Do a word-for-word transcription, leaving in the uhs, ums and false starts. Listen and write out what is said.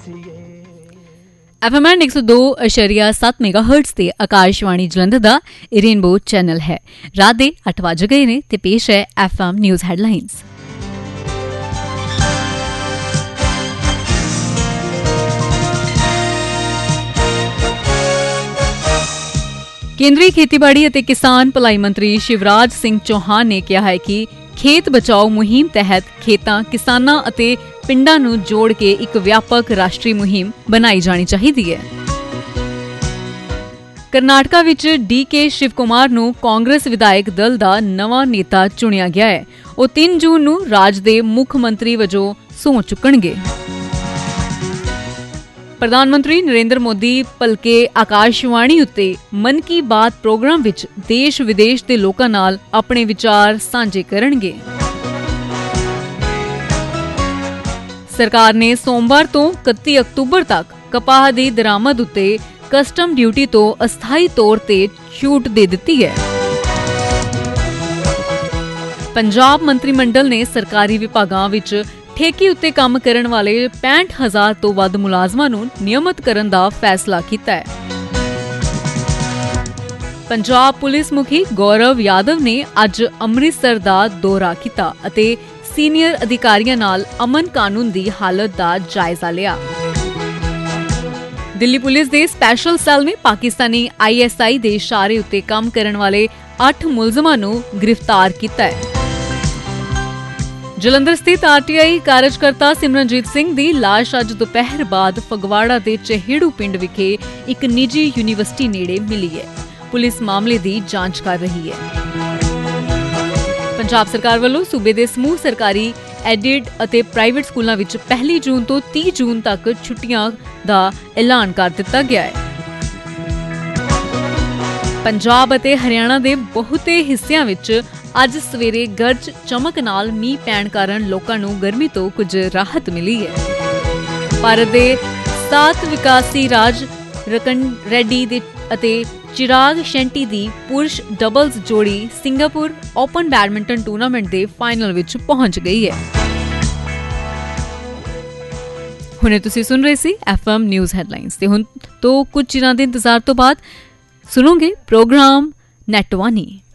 F M N एक सौ दो अशरिया सत्त मेगा हर्ट्स ते आकाशवाणी जलंधर दा रेनबो चैनल है। रात दे अठ वज गए ने ते पेश है एफ एम न्यूज़ हेडलाइंस। केंद्रीय खेतीबाड़ी ਅਤੇ किसान भलाई मंत्री शिवराज सिंह चौहान ने कहा है कि खेत बचाओ मुहिम तहत खेतां किसानां ਅਤੇ ਪਿੰਡਾਂ ਨੂੰ ਜੋੜ ਕੇ ਇੱਕ ਵਿਆਪਕ ਰਾਸ਼ਟਰੀ ਮੁਹਿੰਮ ਬਣਾਈ ਜਾਣੀ ਚਾਹੀਦੀ ਹੈ। ਕਰਨਾਟਕਾ ਵਿੱਚ ਡੀ ਕੇ ਸ਼ਿਵ ਕੁਮਾਰ ਨੂੰ ਕਾਂਗਰਸ ਵਿਧਾਇਕ ਦਲ ਦਾ ਨਵਾਂ ਨੇਤਾ ਚੁਣਿਆ ਗਿਆ ਹੈ। ਉਹ ਤਿੰਨ ਜੂਨ ਨੂੰ ਰਾਜ ਦੇ ਮੁੱਖ ਮੰਤਰੀ ਵਜੋਂ ਸਹੁੰ ਚੁੱਕਣਗੇ। ਪ੍ਰਧਾਨ ਮੰਤਰੀ ਨਰਿੰਦਰ ਮੋਦੀ ਭਲਕੇ ਆਕਾਸ਼ਵਾਣੀ ਉੱਤੇ ਮਨ ਕੀ ਬਾਤ ਪ੍ਰੋਗਰਾਮ ਵਿੱਚ ਦੇਸ਼ ਵਿਦੇਸ਼ ਦੇ ਲੋਕਾਂ ਨਾਲ ਆਪਣੇ ਵਿਚਾਰ ਸਾਂਝੇ ਕਰਨਗੇ। ਸਰਕਾਰ ਨੇ ਸੋਮਵਾਰ ਤੋਂ ਇਕੱਤੀ ਅਕਤੂਬਰ ਤੱਕ ਕਪਾਹ ਦੀ ਦਰਾਮਦ ਉੱਤੇ ਕਸਟਮ ਡਿਊਟੀ ਤੋਂ ਅਸਥਾਈ ਤੌਰ ਤੇ ਛੂਟ ਦੇ ਦਿੱਤੀ ਹੈ। ਪੰਜਾਬ ਮੰਤਰੀ ਮੰਡਲ ਨੇ ਸਰਕਾਰੀ ਵਿਭਾਗਾਂ ਵਿੱਚ ਠੇਕੇ ਉੱਤੇ ਕੰਮ ਕਰਨ ਵਾਲੇ ਪੈਂਹਠ ਹਜ਼ਾਰ ਤੋਂ ਵੱਧ ਮੁਲਾਜ਼ਮਾਂ ਨੂੰ ਨਿਯਮਤ ਕਰਨ ਦਾ ਫੈਸਲਾ ਕੀਤਾ ਹੈ। ਪੰਜਾਬ ਪੁਲਿਸ ਮੁਖੀ ਗੌਰਵ ਯਾਦਵ ਨੇ ਅੱਜ ਅੰਮ੍ਰਿਤਸਰ ਦਾ ਦੌਰਾ ਕੀਤਾ ਅਤੇ ਸੀਨੀਅਰ ਅਧਿਕਾਰੀਆਂ ਨਾਲ ਅਮਨ ਕਾਨੂੰਨ ਦੀ ਹਾਲਤ ਦਾ ਜਾਇਜ਼ਾ ਲਿਆ। ਦਿੱਲੀ ਪੁਲਿਸ ਦੇ ਸਪੈਸ਼ਲ ਸੈੱਲ ਨੇ ਪਾਕਿਸਤਾਨੀ ਆਈ ਐਸ ਆਈ ਦੇ ਇਸ਼ਾਰੇ ਉੱਤੇ ਕੰਮ ਕਰਨ ਵਾਲੇ ਅੱਠ ਮੁਲਜ਼ਮਾਂ ਨੂੰ ਗ੍ਰਿਫਤਾਰ ਕੀਤਾ ਹੈ। ਜਲੰਧਰ ਸਥਿਤ R T I ਕਾਰਜਕਰਤਾ Simranjeet Singh ਦੀ ਲਾਸ਼ ਅੱਜ ਦੁਪਹਿਰ ਬਾਅਦ ਫਗਵਾੜਾ ਦੇ ਚਹੇੜੂ ਪਿੰਡ ਵਿਖੇ ਇੱਕ ਨਿੱਜੀ ਯੂਨੀਵਰਸਿਟੀ ਨੇੜੇ ਮਿਲੀ ਹੈ। ਪੁਲਿਸ ਮਾਮਲੇ ਦੀ ਜਾਂਚ ਕਰ ਰਹੀ ਹੈ। ਪੰਜਾਬ ਸਰਕਾਰ ਵੱਲੋਂ ਸੂਬੇ ਦੇ ਸਮੂਹ ਸਰਕਾਰੀ ਐਡਿਡ ਅਤੇ ਪ੍ਰਾਈਵੇਟ ਸਕੂਲਾਂ ਵਿੱਚ ਪਹਿਲੀ ਜੂਨ ਤੋਂ ਤੀਹ ਜੂਨ ਤੱਕ ਛੁੱਟੀਆਂ ਦਾ ਐਲਾਨ ਕਰ ਦਿੱਤਾ ਗਿਆ ਹੈ। ਪੰਜਾਬ ਅਤੇ ਹਰਿਆਣਾ ਦੇ ਬਹੁਤੇ ਹਿੱਸਿਆਂ ਵਿੱਚ ਅੱਜ ਸਵੇਰੇ ਗਰਜ ਚਮਕ ਨਾਲ ਮੀਂਹ ਪੈਣ ਕਾਰਨ ਲੋਕਾਂ ਨੂੰ ਗਰਮੀ ਤੋਂ ਕੁਝ ਰਾਹਤ ਮਿਲੀ ਹੈ। ਭਾਰਤ ਦੇ ਸੱਤ ਵਿਕਾਸੀ ਰਾਜ ਰਕਨ ਰੈਡੀ ਦੇ ਅਤੇ ਚਿਰਾਗ ਸ਼ੈਂਟੀ ਦੀ ਪੁਰਸ਼ ਡਬਲਜ਼ ਜੋੜੀ ਸਿੰਗਾਪੁਰ ਓਪਨ ਬੈਡਮਿੰਟਨ ਟੂਰਨਾਮੈਂਟ ਦੇ ਫਾਈਨਲ ਵਿੱਚ ਪਹੁੰਚ ਗਈ ਹੈ। ਹੁਣੇ ਤੁਸੀਂ ਸੁਣ ਰਹੇ ਸੀ ਐਫ ਐਮ ਨਿਊਜ਼ ਹੈਡਲਾਈਨਸ ਤੇ ਹੁਣ ਤੋਂ ਕੁਝ ਚਿਰਾਂ ਦੇ ਇੰਤਜ਼ਾਰ ਤੋਂ ਬਾਅਦ ਸੁਣੋਗੇ ਪ੍ਰੋਗਰਾਮ ਨੈਟਵਾਨੀ।